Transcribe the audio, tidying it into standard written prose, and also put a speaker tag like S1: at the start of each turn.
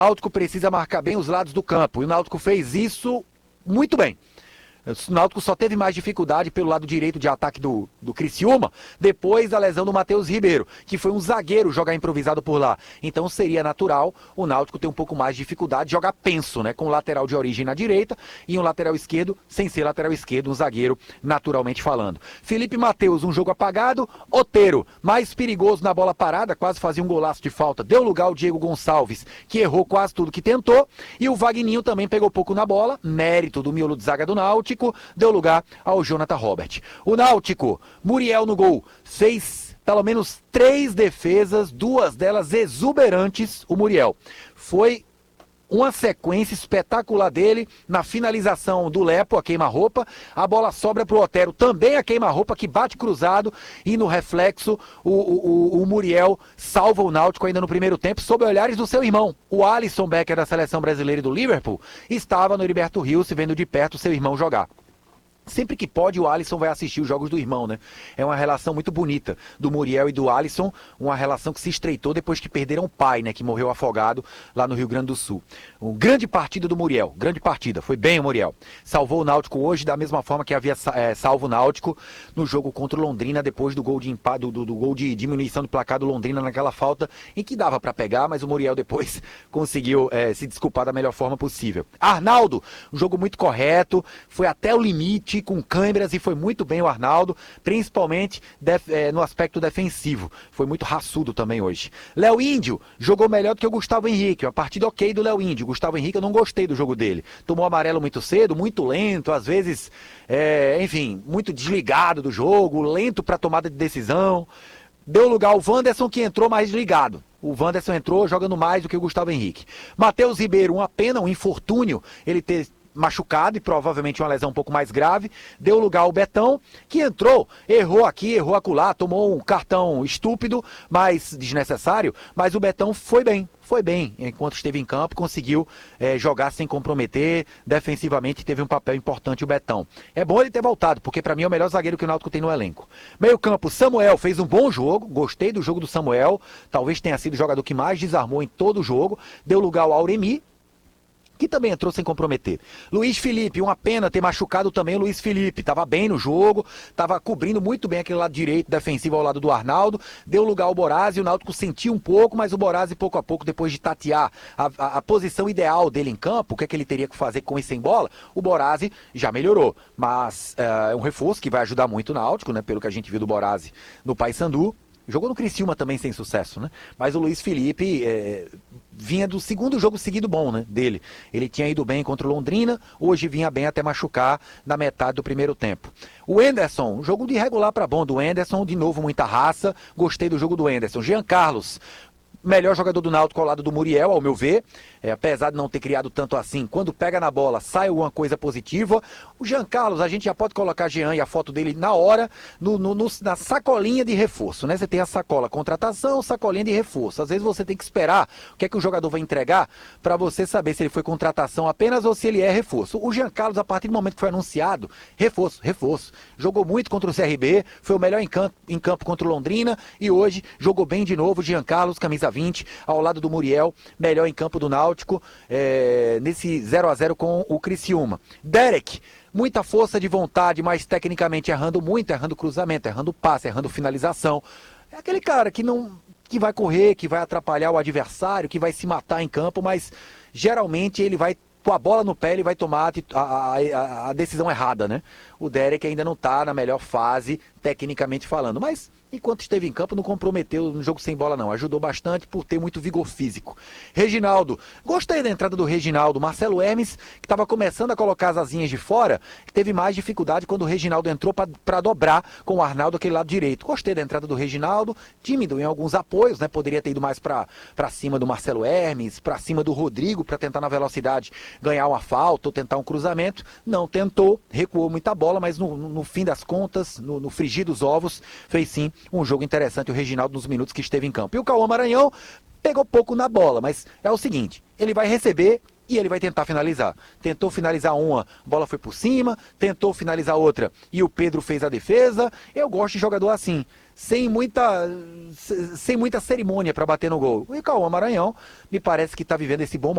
S1: Náutico precisa marcar bem os lados do campo. E o Náutico fez isso muito bem. O Náutico só teve mais dificuldade pelo lado direito de ataque do Criciúma, depois da lesão do Matheus Ribeiro, que foi um zagueiro jogar improvisado por lá. Então seria natural o Náutico ter um pouco mais de dificuldade de jogar penso, né? Com o lateral de origem na direita e um lateral esquerdo, sem ser lateral esquerdo, um zagueiro, naturalmente falando. Felipe Matheus, um jogo apagado. Otero, mais perigoso na bola parada, quase fazia um golaço de falta. Deu lugar ao Diego Gonçalves, que errou quase tudo que tentou. E o Vagninho também pegou pouco na bola, mérito do miolo de zaga do Náutico. Deu lugar ao Jonathan Robert. O Náutico, Muriel no gol, fez pelo menos 3 defesas, 2 delas exuberantes, o Muriel. Foi uma sequência espetacular dele na finalização do Lepo, a queima-roupa. A bola sobra para o Otero, também a queima-roupa, que bate cruzado. E no reflexo, o Muriel salva o Náutico ainda no primeiro tempo, sob olhares do seu irmão. O Alisson Becker, da seleção brasileira e do Liverpool, estava no Heriberto Rio, se vendo de perto seu irmão jogar. Sempre que pode, o Alisson vai assistir os jogos do irmão, né? É uma relação muito bonita do Muriel e do Alisson, uma relação que se estreitou depois que perderam o pai, né? Que morreu afogado lá no Rio Grande do Sul. Uma grande partida do Muriel, grande partida, foi bem o Muriel. Salvou o Náutico hoje da mesma forma que havia salvo o Náutico no jogo contra o Londrina, depois do gol de empate, do gol de diminuição do placar do Londrina naquela falta, em que dava para pegar, mas o Muriel depois conseguiu se desculpar da melhor forma possível. Arnaldo, um jogo muito correto, foi até o limite, com câimbras, e foi muito bem o Arnaldo, principalmente no aspecto defensivo. Foi muito raçudo também hoje. Léo Índio jogou melhor do que o Gustavo Henrique, uma partida ok do Léo Índio. Gustavo Henrique, eu não gostei do jogo dele. Tomou amarelo muito cedo, muito lento, às vezes, enfim, muito desligado do jogo, lento para tomada de decisão. Deu lugar ao Wanderson, que entrou mais desligado. O Wanderson entrou jogando mais do que o Gustavo Henrique. Matheus Ribeiro, uma pena, um infortúnio, ele ter machucado e provavelmente uma lesão um pouco mais grave. Deu lugar ao Betão, que entrou, errou aqui, errou acolá, tomou um cartão estúpido, mas desnecessário, mas o Betão foi bem, enquanto esteve em campo, conseguiu jogar sem comprometer, defensivamente teve um papel importante o Betão. É bom ele ter voltado, porque para mim é o melhor zagueiro que o Náutico tem no elenco. Meio campo, Samuel fez um bom jogo, gostei do jogo do Samuel, talvez tenha sido o jogador que mais desarmou em todo o jogo. Deu lugar ao Auremi, que também entrou sem comprometer. Luiz Felipe, uma pena ter machucado também o Luiz Felipe. Estava bem no jogo, estava cobrindo muito bem aquele lado direito defensivo ao lado do Arnaldo. Deu lugar ao Borazzi, o Náutico sentiu um pouco, mas o Borazzi pouco a pouco, depois de tatear a posição ideal dele em campo, o que é que ele teria que fazer com e sem bola, o Borazzi já melhorou. Mas é um reforço que vai ajudar muito o Náutico, né, pelo que a gente viu do Borazzi no Paysandu. Jogou no Criciúma também sem sucesso, né? Mas o Luiz Felipe vinha do segundo jogo seguido bom, né, dele. Ele tinha ido bem contra o Londrina, hoje vinha bem até machucar na metade do primeiro tempo. O Enderson, um jogo de regular para bom do Enderson, de novo muita raça, gostei do jogo do Enderson. Jean Carlos, melhor jogador do Náutico ao lado do Muriel, ao meu ver, apesar de não ter criado tanto assim, quando pega na bola, sai alguma coisa positiva. O Jean Carlos, a gente já pode colocar Jean e a foto dele na hora, na sacolinha de reforço, né? Você tem a sacola contratação, sacolinha de reforço. Às vezes você tem que esperar o que é que o jogador vai entregar para você saber se ele foi contratação apenas ou se ele é reforço. O Jean Carlos, a partir do momento que foi anunciado, reforço. Jogou muito contra o CRB, foi o melhor em campo contra o Londrina, e hoje jogou bem de novo. Jean Carlos, camisa 20, ao lado do Muriel, melhor em campo do Náutico, nesse 0-0 com o Criciúma. Derek, muita força de vontade, mas tecnicamente errando muito, errando cruzamento, errando passe, errando finalização. É aquele cara que vai correr, que vai atrapalhar o adversário, que vai se matar em campo, mas geralmente ele vai, com a bola no pé, ele vai tomar a decisão errada, né? O Derek ainda não está na melhor fase, tecnicamente falando, mas enquanto esteve em campo não comprometeu no jogo sem bola não, ajudou bastante por ter muito vigor físico. Reginaldo, gostei da entrada do Reginaldo. Marcelo Hermes, que estava começando a colocar as asinhas de fora, teve mais dificuldade quando o Reginaldo entrou para dobrar com o Arnaldo aquele lado direito. Gostei da entrada do Reginaldo, tímido em alguns apoios, né? Poderia ter ido mais para cima do Marcelo Hermes, para cima do Rodrigo, para tentar na velocidade ganhar uma falta ou tentar um cruzamento. Não tentou, recuou muita bola, mas no fim das contas, no frigir dos ovos, fez sim um jogo interessante o Reginaldo nos minutos que esteve em campo. E o Cauã Maranhão pegou pouco na bola, mas é o seguinte, ele vai receber e ele vai tentar finalizar. Tentou finalizar uma, a bola foi por cima, tentou finalizar outra e o Pedro fez a defesa. Eu gosto de jogador assim, sem muita cerimônia para bater no gol. E o Cauã Maranhão me parece que está vivendo esse bom momento.